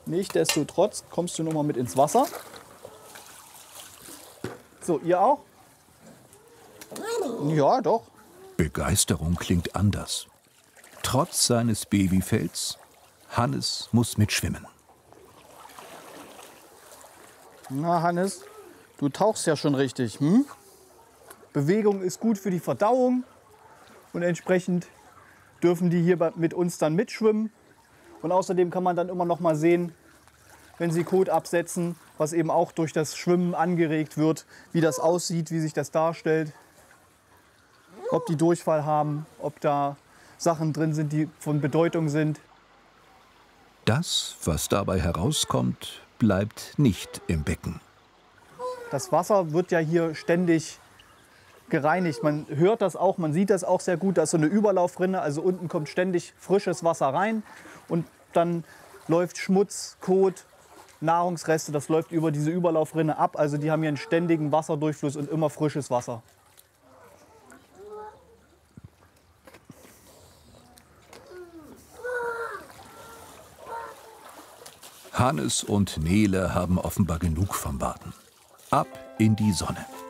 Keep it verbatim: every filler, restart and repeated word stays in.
Nichtsdestotrotz kommst du noch mal mit ins Wasser. So, ihr auch? Ja, doch. Begeisterung klingt anders. Trotz seines Babyfells, Hannes muss mitschwimmen. Na, Hannes, du tauchst ja schon richtig. Hm? Bewegung ist gut für die Verdauung und entsprechend dürfen die hier mit uns dann mitschwimmen. Und außerdem kann man dann immer noch mal sehen, wenn sie Kot absetzen, was eben auch durch das Schwimmen angeregt wird, wie das aussieht, wie sich das darstellt. Ob die Durchfall haben, ob da Sachen drin sind, die von Bedeutung sind. Das, was dabei herauskommt, bleibt nicht im Becken. Das Wasser wird ja hier ständig gereinigt. Man hört das auch, man sieht das auch sehr gut. Da ist so eine Überlaufrinne, also unten kommt ständig frisches Wasser rein und dann läuft Schmutz, Kot, Nahrungsreste, das läuft über diese Überlaufrinne ab. Also die haben hier einen ständigen Wasserdurchfluss und immer frisches Wasser. Hannes und Nele haben offenbar genug vom Baden. Ab in die Sonne.